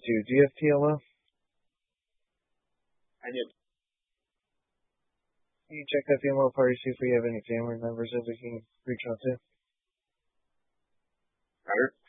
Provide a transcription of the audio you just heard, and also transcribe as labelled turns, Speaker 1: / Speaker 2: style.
Speaker 1: do. Do you have TLO?
Speaker 2: I do.
Speaker 1: Can you check that family party, see if we have any family members that we can reach out to?
Speaker 2: Robert?